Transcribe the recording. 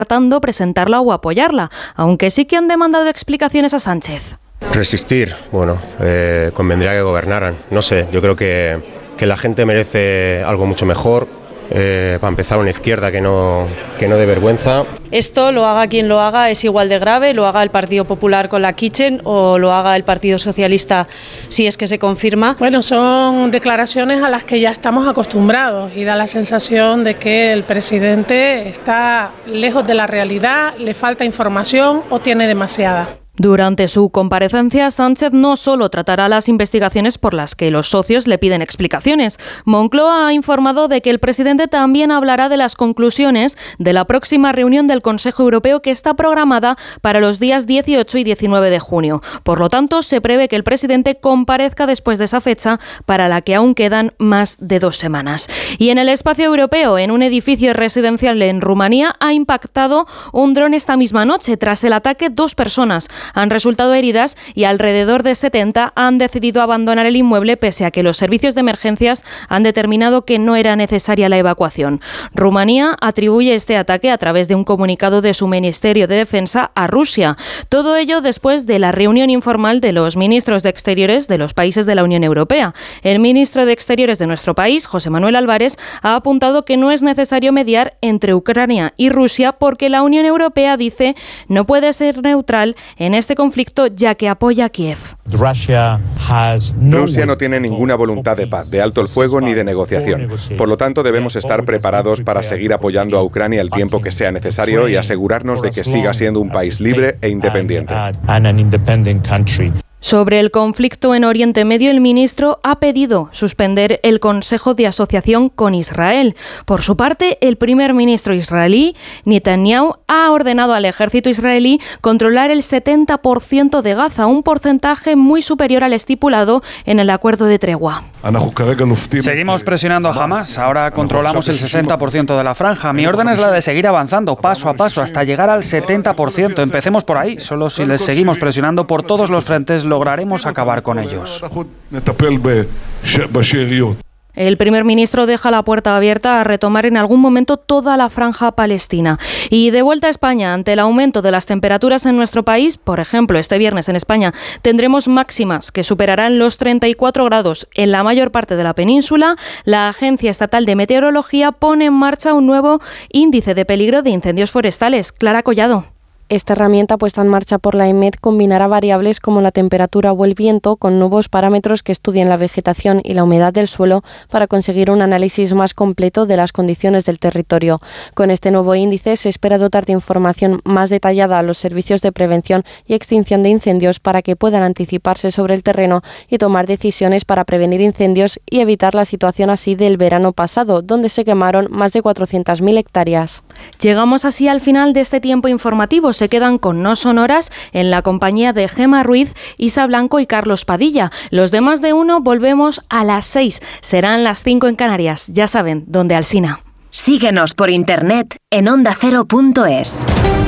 descartando presentarla o apoyarla, aunque sí que han demandado explicaciones a Sánchez. Resistir, bueno, convendría que gobernaran. No sé, yo creo que la gente merece algo mucho mejor. Para empezar, una izquierda que no dé vergüenza. Esto lo haga quien lo haga es igual de grave, lo haga el Partido Popular con la Kitchen o lo haga el Partido Socialista si es que se confirma. Bueno, son declaraciones a las que ya estamos acostumbrados y da la sensación de que el presidente está lejos de la realidad, le falta información o tiene demasiada. Durante su comparecencia, Sánchez no solo tratará las investigaciones por las que los socios le piden explicaciones. Moncloa ha informado de que el presidente también hablará de las conclusiones de la próxima reunión del Consejo Europeo que está programada para los días 18 y 19 de junio. Por lo tanto, se prevé que el presidente comparezca después de esa fecha, para la que aún quedan más de 2 semanas. Y en el espacio europeo, en un edificio residencial en Rumanía, ha impactado un dron esta misma noche. Tras el ataque, 2 personas han resultado heridas y alrededor de 70 han decidido abandonar el inmueble pese a que los servicios de emergencias han determinado que no era necesaria la evacuación. Rumanía atribuye este ataque a través de un comunicado de su Ministerio de Defensa a Rusia. Todo ello después de la reunión informal de los ministros de Exteriores de los países de la Unión Europea. El ministro de Exteriores de nuestro país, José Manuel Álvarez, ha apuntado que no es necesario mediar entre Ucrania y Rusia porque la Unión Europea, dice, no puede ser neutral en este conflicto ya que apoya a Kiev. Rusia no tiene ninguna voluntad de paz, de alto el fuego ni de negociación. Por lo tanto, debemos estar preparados para seguir apoyando a Ucrania el tiempo que sea necesario y asegurarnos de que siga siendo un país libre e independiente. Sobre el conflicto en Oriente Medio, el ministro ha pedido suspender el Consejo de Asociación con Israel. Por su parte, el primer ministro israelí, Netanyahu, ha ordenado al ejército israelí controlar el 70% de Gaza, un porcentaje muy superior al estipulado en el acuerdo de tregua. Seguimos presionando a Hamás. Ahora controlamos el 60% de la franja. Mi orden es la de seguir avanzando paso a paso hasta llegar al 70%. Empecemos por ahí. Solo si les seguimos presionando por todos los frentes lograremos acabar con ellos. El primer ministro deja la puerta abierta a retomar en algún momento toda la franja palestina. Y de vuelta a España, ante el aumento de las temperaturas en nuestro país, por ejemplo, este viernes en España tendremos máximas que superarán los 34 grados en la mayor parte de la península. La Agencia Estatal de Meteorología pone en marcha un nuevo índice de peligro de incendios forestales. Clara Collado. Esta herramienta puesta en marcha por la EMET combinará variables como la temperatura o el viento con nuevos parámetros que estudien la vegetación y la humedad del suelo para conseguir un análisis más completo de las condiciones del territorio. Con este nuevo índice se espera dotar de información más detallada a los servicios de prevención y extinción de incendios para que puedan anticiparse sobre el terreno y tomar decisiones para prevenir incendios y evitar la situación así del verano pasado, donde se quemaron más de 400.000 hectáreas. Llegamos así al final de este tiempo informativo. Se quedan con No Sonoras en la compañía de Gema Ruiz, Isa Blanco y Carlos Padilla. Los demás de Uno volvemos a las 6. Serán las 5 en Canarias. Ya saben, donde Alsina. Síguenos por internet en ondacero.es.